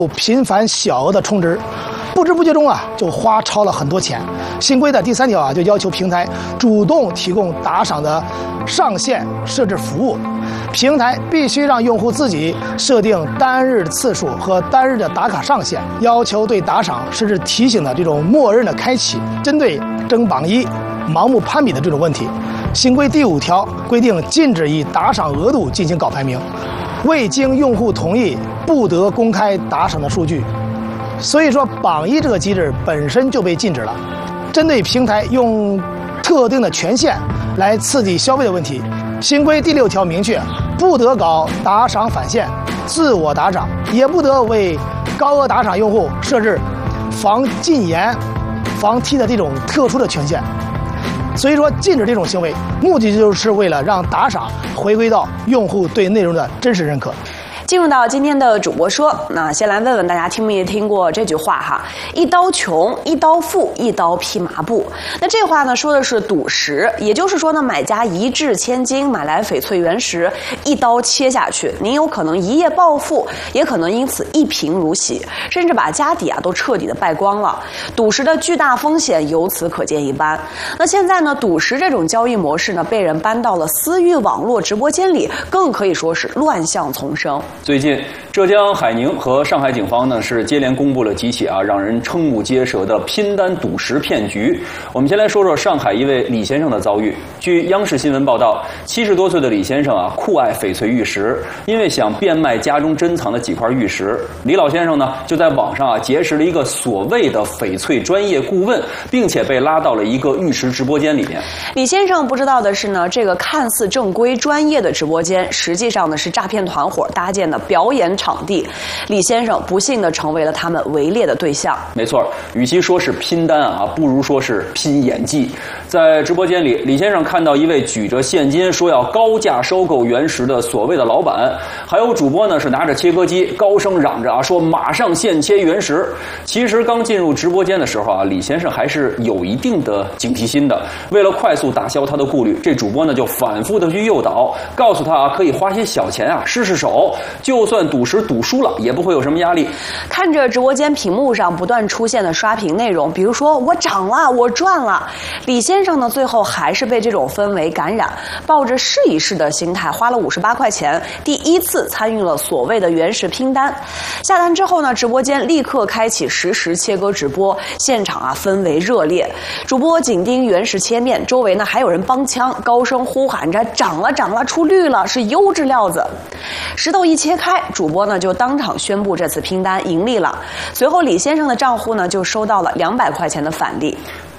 频繁小额的充值，不知不觉中就花超了很多钱。新规的第3条就要求平台主动提供打赏的上限设置服务，平台必须让用户自己设定单日次数和单日的打卡上限，要求对打赏设置提醒的这种默认的开启。针对争榜1、盲目攀比的这种问题，新规第5条规定禁止以打赏额度进行搞排名，未经用户同意不得公开打赏的数据。所以说榜1这个机制本身就被禁止了。针对平台用特定的权限来刺激消费的问题，新规第6条明确，不得搞打赏返现、自我打赏，也不得为高额打赏用户设置防禁言、防踢的这种特殊的权限。所以说禁止这种行为，目的就是为了让打赏回归到用户对内容的真实认可。 进入到今天的主播说，那先来问问大家听没听过这句话哈？一刀穷，一刀富，一刀披麻布。那这话呢说的是赌石，也就是说呢，买家一掷千金买来翡翠原石，一刀切下去，您有可能一夜暴富，也可能因此一贫如洗，甚至把家底都彻底的败光了。赌石的巨大风险由此可见一斑。那现在呢，赌石这种交易模式呢，被人搬到了私域网络直播间里，更可以说是乱象丛生。 最近，浙江海宁和上海警方呢是接连公布了几起让人瞠目结舌的拼单赌石骗局。我们先来说说上海一位李先生的遭遇。据央视新闻报道，70多岁的李先生酷爱翡翠玉石，因为想变卖家中珍藏的几块玉石，李老先生呢就在网上结识了一个所谓的翡翠专业顾问，并且被拉到了一个玉石直播间里面。 李先生不知道的是呢，这个看似正规专业的直播间，实际上呢是诈骗团伙搭建的表演场地。李先生不幸地成为了他们围猎的对象。 没错，与其说是拼单不如说是拼演技。在直播间里，李先生看到一位举着现金说要高价收购原石的所谓的老板，还有主播呢是拿着切割机高声嚷着说马上现切原石。其实刚进入直播间的时候李先生还是有一定的警惕心的。为了快速打消他的顾虑，这主播呢就反复的去诱导，告诉他可以花些小钱试试手，就算赌石赌输了也不会有什么压力。 看着直播间屏幕上不断出现的刷屏内容，比如说我涨了，我赚了，李先生呢最后还是被这种氛围感染，抱着试一试的心态花了58块钱，第一次参与了所谓的原石拼单。下单之后呢，直播间立刻开启实时切割直播，现场氛围热烈，主播紧盯原石切面，周围呢还有人帮腔，高声呼喊着涨了涨了，出绿了，是优质料子。石头一切开，主播呢就当场宣布这次拼单盈利了。随后李先生的账户呢就收到了200块钱的返利。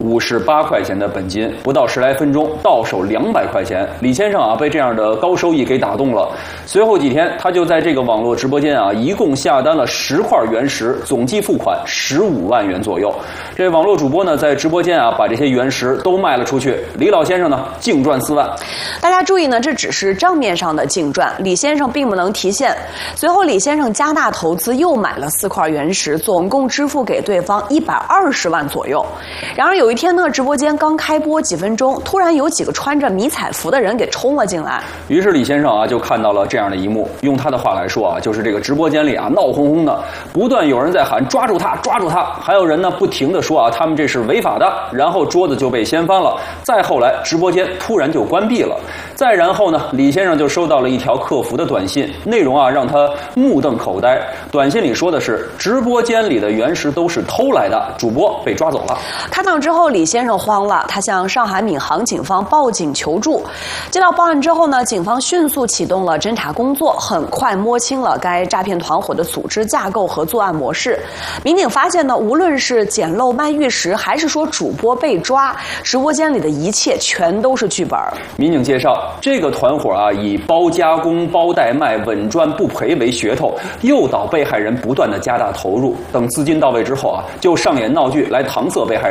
58块钱的本金，不到10来分钟到手200块钱。李先生被这样的高收益给打动了。随后几天，他就在这个网络直播间一共下单了10块原石，总计付款15万元左右。这网络主播呢在直播间把这些原石都卖了出去。李老先生呢净赚4万。 大家注意呢，这只是账面上的净赚，李先生并不能提现。随后李先生加大投资，又买了4块原石，总共支付给对方120万左右。然而有一天呢，直播间刚开播几分钟，突然有几个穿着迷彩服的人给冲了进来。 于是李先生就看到了这样的一幕，用他的话来说就是这个直播间里闹哄哄的，不断有人在喊抓住他抓住他，还有人呢不停的说他们这是违法的，然后桌子就被掀翻了。再后来直播间突然就关闭了。再然后呢，李先生就收到了一条客服的短信，内容让他目瞪口呆。短信里说的是直播间里的原石都是偷来的，主播被抓走了。 看到之后，李先生慌了，他向上海闵行警方报警求助。接到报案之后呢，警方迅速启动了侦查工作，很快摸清了该诈骗团伙的组织架构和作案模式。民警发现呢，无论是捡漏卖玉石，还是说主播被抓，直播间里的一切全都是剧本。 民警介绍，这个团伙以包加工、包代卖、稳赚不赔为噱头，诱导被害人不断的加大投入，等资金到位之后就上演闹剧来搪塞被害人，然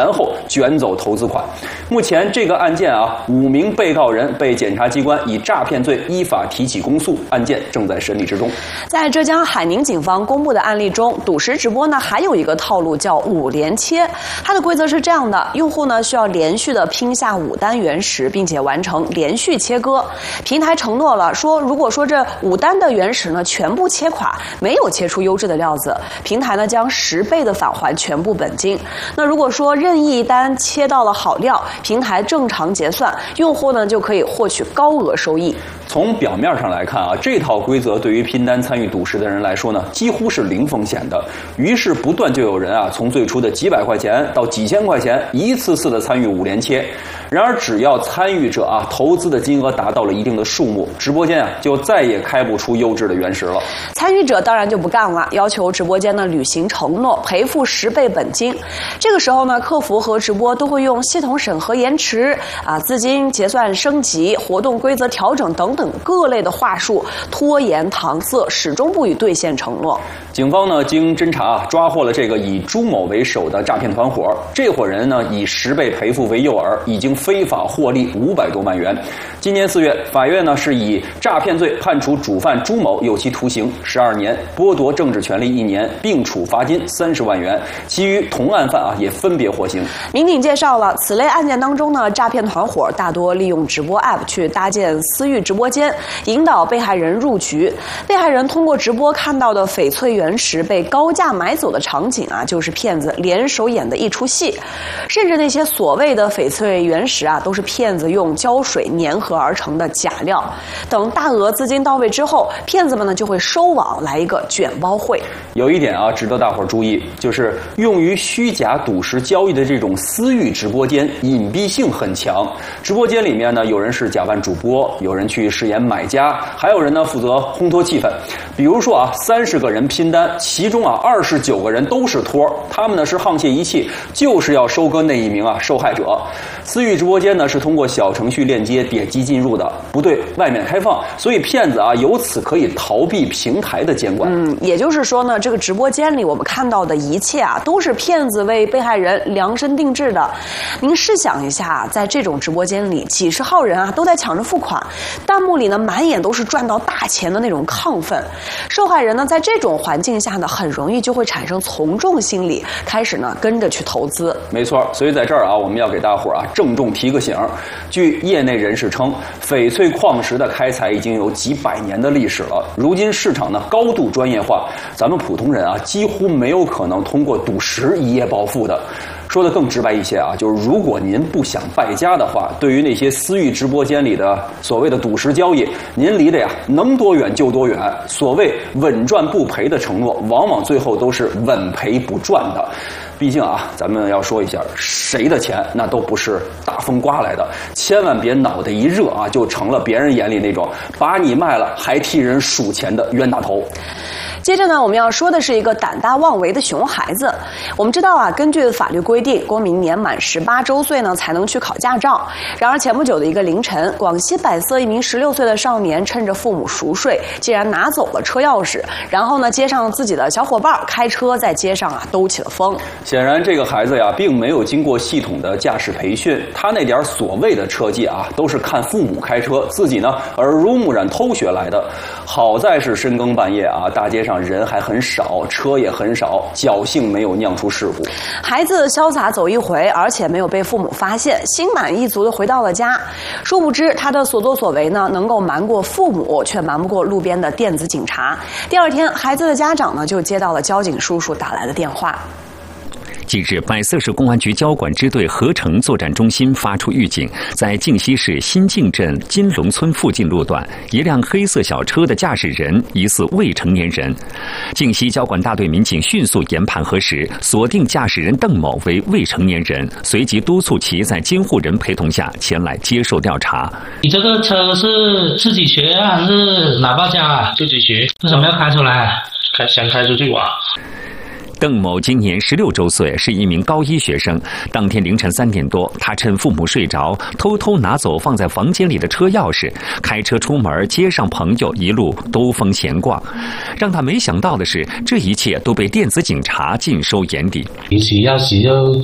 然后卷走投资款。目前这个案件啊，5名被告人被检察机关以诈骗罪依法提起公诉，案件正在审理之中。 在浙江海宁警方公布的案例中，赌石直播呢还有一个套路叫5连切，它的规则是这样的：用户呢需要连续的拼下5单原石，并且完成连续切割。平台承诺了说，如果说这5单的原石呢全部切垮，没有切出优质的料子，平台呢将10倍的返还全部本金。那如果说任意一单切到了好料，平台正常结算，用户呢就可以获取高额收益。 从表面上来看啊，这套规则对于拼单参与赌石的人来说呢，几乎是零风险的。于是不断就有人啊，从最初的几百块钱到几千块钱，一次次的参与5连切。然而，只要参与者啊投资的金额达到了一定的数目，直播间啊就再也开不出优质的原石了。 参与者当然就不干了，要求直播间呢履行承诺，赔付10倍本金。这个时候呢，客服和直播都会用系统审核延迟资金结算升级、活动规则调整等等各类的话术，拖延搪塞，始终不予兑现承诺。 警方呢经侦查抓获了这个以朱某为首的诈骗团伙，这伙人呢以10倍赔付为诱饵，已经非法获利500多万元。今年4月，法院呢是以诈骗罪判处主犯朱某有期徒刑12年，剥夺政治权利1年，并处罚金30万元。其余同案犯也分别获刑。 民警介绍了，此类案件当中呢，诈骗团伙大多利用直播 App 去搭建私域直播间，引导被害人入局。被害人通过直播看到的翡翠原石被高价买走的场景就是骗子联手演的一出戏。甚至那些所谓的翡翠原石都是骗子用胶水粘合而成的假料。等大额资金到位之后，骗子们呢就会收网，来一个卷包会。 有一点值得大伙儿注意，就是用于虚假赌石交易的这种私域直播间隐蔽性很强。直播间里面呢，有人是假扮主播，有人去饰演买家，还有人呢负责烘托气氛。比如说30个人拼单，其中29个人都是托，他们呢是沆瀣一气，就是要收割那一名受害者。私域直播间呢是通过小程序链接点击进入的，不对外面开放，所以骗子由此可以逃避平台的监管。 也就是说呢，这个直播间里我们看到的一切都是骗子为被害人量身定制的。您试想一下，在这种直播间里，几十号人都在抢着付款，弹幕里呢满眼都是赚到大钱的那种亢奋。受害人呢在这种环境下呢，很容易就会产生从众心理，开始呢跟着去投资。 没错，所以在这儿我们要给大伙儿郑重提个醒。据业内人士称，翡翠矿石的开采已经有几百年的历史了，如今市场呢高度专业化，咱们普通人几乎没有可能通过赌石一夜暴富的。说的更直白一些就是如果您不想败家的话，对于那些私域直播间里的所谓的赌石交易，您离得能多远就多远。所谓稳赚不赔的承诺，往往最后都是稳赔不赚的。毕竟咱们要说一下，谁的钱那都不是大风刮来的，千万别脑袋一热就成了别人眼里那种把你卖了还替人数钱的冤大头。 接着呢，我们要说的是一个胆大妄为的熊孩子。我们知道根据法律规定，公民年满18周岁呢才能去考驾照。然而前不久的一个凌晨，广西百色一名16岁的少年趁着父母熟睡，竟然拿走了车钥匙，然后呢接上自己的小伙伴，开车在街上兜起了风。 显然这个孩子并没有经过系统的驾驶培训，他那点所谓的车技都是看父母开车，自己呢耳濡目染偷学来的。好在是深更半夜大街上人还很少，车也很少，侥幸没有酿出事故。 孩子潇洒走一回，而且没有被父母发现，心满意足地回到了家。殊不知他的所作所为呢，能够瞒过父母，却瞒不过路边的电子警察。第二天，孩子的家长呢就接到了交警叔叔打来的电话。 近日，百色市公安局交管支队合成作战中心发出预警，在靖西市新靖镇金龙村附近路段，一辆黑色小车的驾驶人疑似未成年人。靖西交管大队民警迅速研判核实，锁定驾驶人邓某为未成年人，随即督促其在监护人陪同下前来接受调查。 你这个车是自己学还是哪报家？自己学。为什么要开出来？想开出去玩。 邓某今年16周岁，是一名高一学生。当天凌晨3点多，他趁父母睡着，偷偷拿走放在房间里的车钥匙，开车出门接上朋友，一路兜风闲逛。让他没想到的是，这一切都被电子警察尽收眼底。 提起钥匙就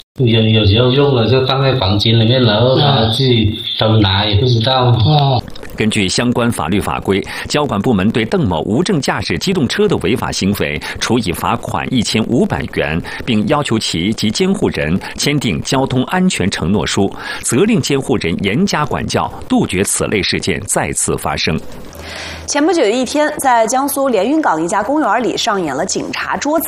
有时候用了就放在房间里面，然后他自己偷拿也不知道。 根据相关法律法规，交管部门对邓某无证驾驶机动车的违法行为，处以罚款1500元，并要求其及监护人签订交通安全承诺书，责令监护人严加管教，杜绝此类事件再次发生。 前不久的一天，在江苏连云港一家公园里上演了警察捉贼。